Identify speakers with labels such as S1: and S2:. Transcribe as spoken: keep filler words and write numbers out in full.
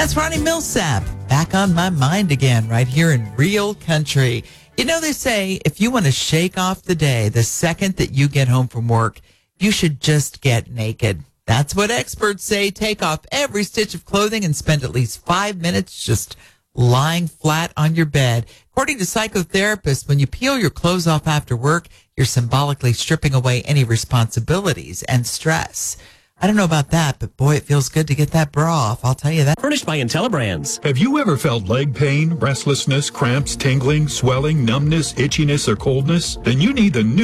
S1: That's Ronnie Millsap, back on my mind again, right here in Real Country. You know, they say if you want to shake off the day, the second that you get home from work, you should just get naked. That's what experts say. Take off every stitch of clothing and spend at least five minutes just lying flat on your bed. According to psychotherapists, when you peel your clothes off after work, you're symbolically stripping away any responsibilities and stress. I don't know about that, but boy, it feels good to get that bra off. I'll tell you that.
S2: Furnished by IntelliBrands.
S3: Have you ever felt leg pain, restlessness, cramps, tingling, swelling, numbness, itchiness, or coldness? Then you need the new